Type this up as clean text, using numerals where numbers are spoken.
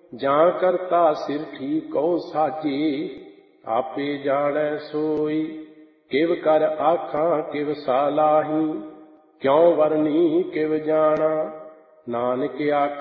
ਜਾਂ ਕਰਤਾ ਸਿਰ ਠੀਕੋ ਸਾਜੀ, ਆਪੇ ਜਾਣੈ ਸੋਈ। ਕਿਵ ਕਰ ਆਖਾਂ ਕਿਵ ਸਾਲਾਹੀ, ਕਿਉ ਵਰਨੀ ਕਿਵ ਜਾਣਾ। ਨਾਨਕ ਆਖੈ